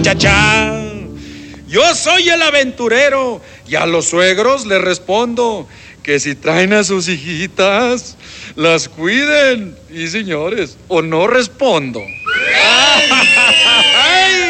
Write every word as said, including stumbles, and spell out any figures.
Cha-cha. Yo soy el aventurero y a los suegros les respondo que si traen a sus hijitas, las cuiden. Y señores, o no respondo.